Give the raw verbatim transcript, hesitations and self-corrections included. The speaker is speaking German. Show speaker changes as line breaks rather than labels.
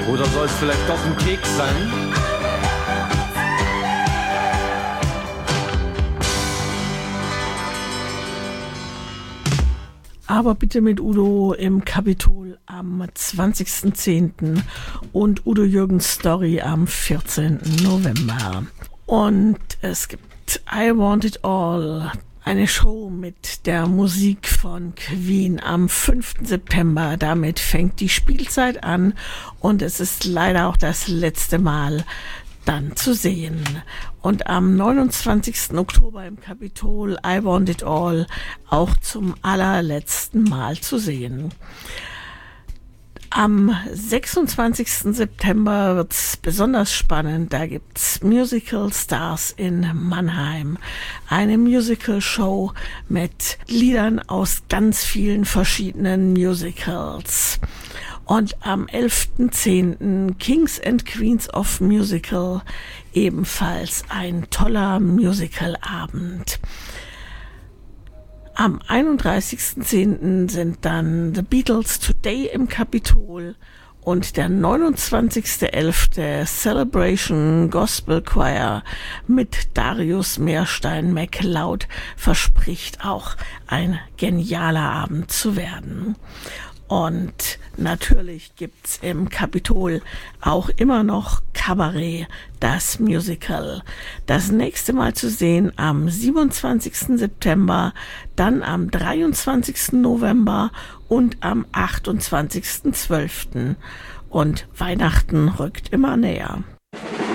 Oder soll es vielleicht doch ein Keks sein?
Aber bitte mit Udo im Kapitol am zwanzigsten zehnten und Udo Jürgens Story am vierzehnten November. Und es gibt I Want It All, eine Show mit der Musik von Queen am fünften September. Damit fängt die Spielzeit an und es ist leider auch das letzte Mal dann zu sehen. Und am neunundzwanzigsten Oktober im Kapitol I Want It All auch zum allerletzten Mal zu sehen. Am sechsundzwanzigsten September wird's besonders spannend. Da gibt's Musical Stars in Mannheim. Eine Musical-Show mit Liedern aus ganz vielen verschiedenen Musicals. Und am elften zehnten Kings and Queens of Musical, ebenfalls ein toller Musicalabend. Am einunddreißigsten zehnten sind dann The Beatles Today im Kapitol und der neunundzwanzigsten elften Celebration Gospel Choir mit Darius Meerstein MacLeod verspricht auch ein genialer Abend zu werden. Und natürlich gibt's im Kapitol auch immer noch Cabaret, das Musical. Das nächste Mal zu sehen am siebenundzwanzigsten September, dann am dreiundzwanzigsten November und am achtundzwanzigsten zwölften Und Weihnachten rückt immer näher.